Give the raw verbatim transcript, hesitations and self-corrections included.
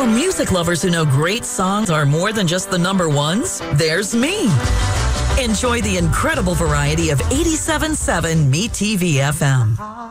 music lovers who know great songs are more than just the number ones, there's me. Enjoy the incredible variety of eighty-seven point seven MeTV F M.